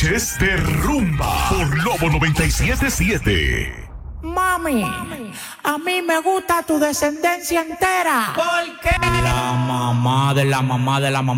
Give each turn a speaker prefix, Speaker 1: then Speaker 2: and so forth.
Speaker 1: noches de rumba por Lobo 97.7.
Speaker 2: Mami, a mí me gusta tu descendencia entera.
Speaker 3: ¿Por qué? La mamá de la mamá de la mamá.